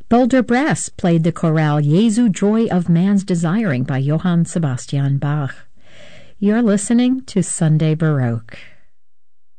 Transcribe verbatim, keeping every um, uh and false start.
Boulder Brass played the chorale Jesu Joy of Man's Desiring by Johann Sebastian Bach. You're listening to Sunday Baroque.